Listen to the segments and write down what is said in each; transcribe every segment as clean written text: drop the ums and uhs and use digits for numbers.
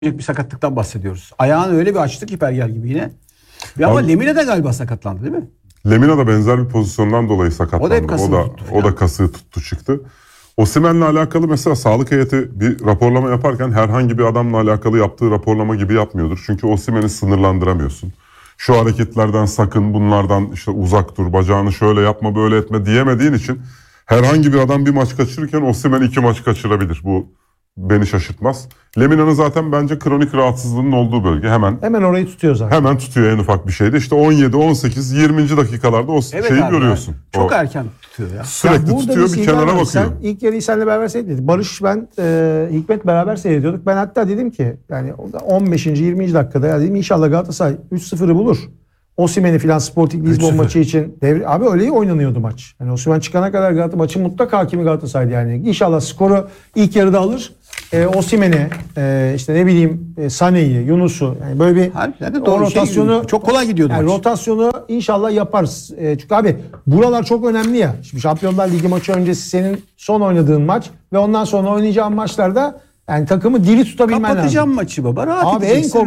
bir sakatlıktan bahsediyoruz. Ayağını öyle bir açtı ki Perger gibi yine. Ama Lemina da galiba sakatlandı değil mi? Lemina da benzer bir pozisyondan dolayı sakatlandı. O da hep kasını tuttu. O da kasığı tuttu çıktı. Osimhen'le alakalı mesela sağlık heyeti bir raporlama yaparken herhangi bir adamla alakalı yaptığı raporlama gibi yapmıyordur. Çünkü Osimhen'i sınırlandıramıyorsun. Şu hareketlerden sakın, bunlardan işte uzak dur, bacağını şöyle yapma, böyle etme diyemediğin için herhangi bir adam bir maç kaçırırken Osimhen 2 maç kaçırabilir. Bu beni şaşırtmaz. Lemina'nın zaten bence kronik rahatsızlığının olduğu bölge. Hemen orayı tutuyor zaten. Hemen tutuyor en ufak bir şeyde. İşte 17, 18, 20 dakikalarda o şeyi görüyorsun. Çok erken tutuyor ya. Sürekli tutuyor, bir kenara bakıyor. Sen ilk yarıyı seninle beraber seyrettik. Barış, ben Hikmet beraber seyrediyorduk. Ben hatta dedim ki yani 15. 20. dakikada ya dedim inşallah Galatasaray 3-0'ı bulur. Osimhen'i filan Sporting Lisbon maçı için abi öyle oynanıyordu maç. Yani Osimhen çıkana kadar Galatasaray maçın mutlak hakimi Galatasaray'dı yani. İnşallah skoru ilk yarıda alır. Osimhen'i işte ne bileyim Sané'yi, Yunus'u yani böyle bir o rotasyonu çok kolay gidiyordu yani maç. Rotasyonu inşallah yaparız. Çünkü abi buralar çok önemli ya. Şimdi Şampiyonlar Ligi maçı öncesi senin son oynadığın maç ve ondan sonra oynayacağın maçlarda yani takımı diri tutabilmen lazım. Kapatacağım maçı baba. Rahat abi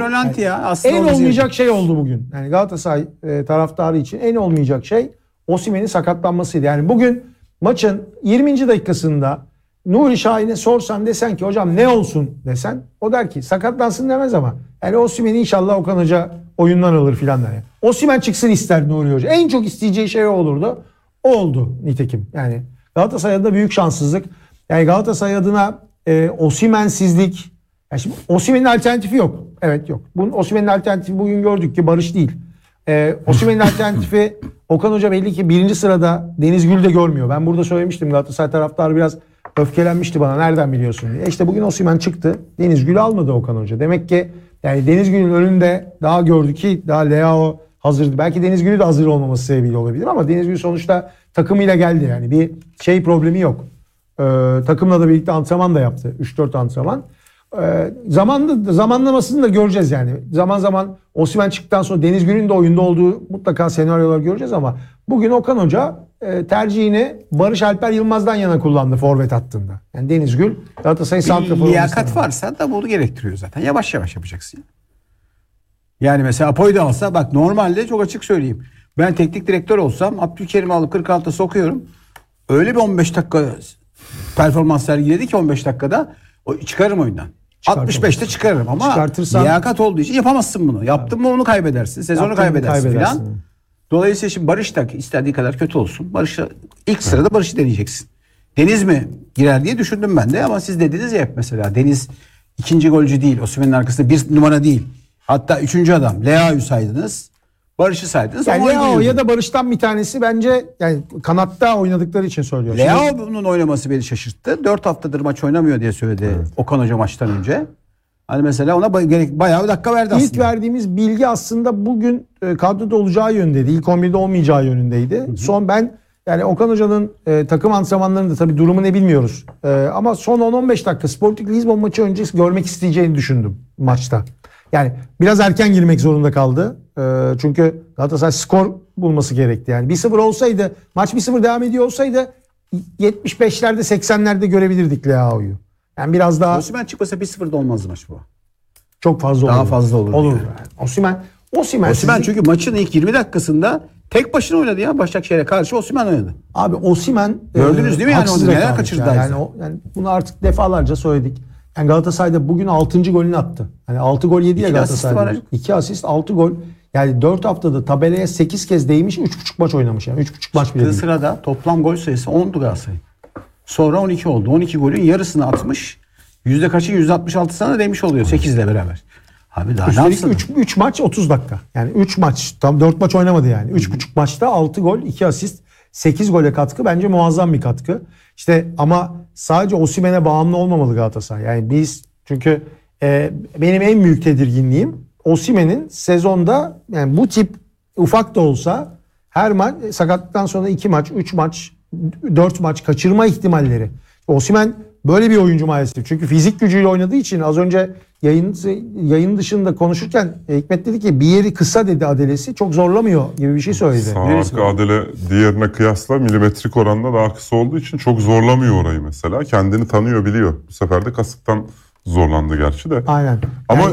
en olmayacak şey oldu bugün. Yani Galatasaray taraftarı için en olmayacak şey Osimhen'in sakatlanmasıydı. Yani bugün maçın 20. dakikasında Nuri Şahin'e sorsan desen ki hocam ne olsun desen o der ki sakatlansın demez ama yani Osimhen'i inşallah Okan Hoca oyundan alır filan der. Yani. Osimhen çıksın ister Nuri Hoca. En çok isteyeceği şey o olurdu. O oldu nitekim. Yani Galatasaray'da büyük şanssızlık. Yani Galatasaray adına Osimhen'sizlik. Yani şimdi Osimhen'in alternatifi yok. Evet yok. Osimhen'in alternatifi bugün gördük ki Barış değil. Osimhen'in alternatifi Okan Hoca belli ki 1. sırada Deniz Gül de görmüyor. Ben burada söylemiştim Galatasaray taraftarı biraz öfkelenmişti bana nereden biliyorsun diye. İşte bugün Osimhen çıktı. Deniz Gül'ü almadı Okan Hoca. Demek ki yani Deniz Gül'ün önünde daha gördü ki daha Leao hazırdı. Belki Deniz Gül'ü de hazır olmaması sebebiyle olabilir ama Deniz Gül sonuçta takımıyla geldi yani. Bir problemi yok. Takımla da birlikte antrenman da yaptı. 3-4 antrenman. Zamanlamasını da göreceğiz yani. Zaman zaman Osimhen çıktıktan sonra Deniz Gül'ün de oyunda olduğu mutlaka senaryolar göreceğiz ama bugün Okan Hoca tercihini Barış Alper Yılmaz'dan yana kullandı forvet hattında. Yani Deniz Gül Galatasaray santraforu. Liyakat varsa da bunu gerektiriyor zaten. Yavaş yavaş yapacaksın. Yani mesela Apo'yu da alsa bak normalde çok açık söyleyeyim. Ben teknik direktör olsam Abdülkerim'i alıp 46'a sokuyorum. Öyle bir 15 dakika performans sergiledi ki 15 dakikada çıkarırım oyundan. 65'te çıkarırım ama liyakat olduğu için yapamazsın bunu. Yaptın mı onu kaybedersin. Sezonu kaybedersin filan. Dolayısıyla şimdi Barış da istediği kadar kötü olsun. Barış'ı ilk sırada Barış'ı deneyeceksin. Deniz mi girer diye düşündüm ben de ama siz dediniz ya hep mesela Deniz ikinci golcü değil. Osimhen'in arkasında bir numara değil. Hatta 3. adam. Leao'yu saydınız. Barış'ı saydınız. Yani Leao ya da Barış'tan bir tanesi bence yani kanatta oynadıkları için söylüyorum. Leao'nun oynaması beni şaşırttı. 4 haftadır maç oynamıyor diye söyledi Okan Hoca maçtan önce. Hani mesela ona bayağı bir dakika verdi aslında. İlk verdiğimiz bilgi aslında bugün kadroda olacağı yönündeydi. İlk 11'de olmayacağı yönündeydi. Son ben yani Okan Hoca'nın takım antrenmanlarında tabii durumu ne bilmiyoruz. Ama son 10-15 dakika Sporting Lisbon maçı öncesi görmek isteyeceğini düşündüm maçta. Yani biraz erken girmek zorunda kaldı. Çünkü Galatasaray skor bulması gerekti. Yani 1-0 olsaydı, maç 1-0 devam ediyor olsaydı 75'lerde 80'lerde görebilirdik Leao'yu. Yani biraz daha Osimhen çıkmasa 1-0'da olmazdı maç bu. Çok fazla daha fazla olurdu. Olur. Yani. Osimhen çünkü maçın ilk 20 dakikasında tek başına oynadı ya. Başakşehir'e karşı Osimhen oynadı. Abi Osimhen gördünüz değil mi yani onu neler kaçırdı yani bunu artık defalarca söyledik. Yani Galatasaray'da bugün 6. golünü attı. Hani 6 gol yedi ya Galatasaray'da. 2 asist 6 gol. Yani 4 haftada tabelaya 8 kez değmiş 3,5 maç oynamış yani. 3,5 maç bile değil. Sırada toplam gol sayısı 10'du Galatasaray. Sonra 12 oldu. 12 golün yarısını atmış. Yüzde kaçı? %66'sına değmiş oluyor 8 ile beraber. Abi daha ne yapsın? 3 maç 30 dakika. Yani 3 maç. Tam 4 maç oynamadı yani. 3,5 maçta 6 gol 2 asist 8 gole katkı bence muazzam bir katkı. İşte ama sadece Osimhen'e bağımlı olmamalı Galatasaray. Yani biz çünkü benim en büyük tedirginliğim Osimhen'in sezonda yani bu tip ufak da olsa her maç sakatlıktan sonra 2 maç, 3 maç, 4 maç kaçırma ihtimalleri. Osimhen böyle bir oyuncu maalesef. Çünkü fizik gücüyle oynadığı için az önce yayın dışında konuşurken Hikmet dedi ki bir yeri kısa dedi Adelesi çok zorlamıyor gibi bir şey söyledi. Sağ arka Adele diğerine kıyasla milimetrik oranda daha kısa olduğu için çok zorlamıyor orayı mesela. Kendini tanıyor biliyor. Bu sefer de kasıktan zorlandı gerçi de. Aynen. Ama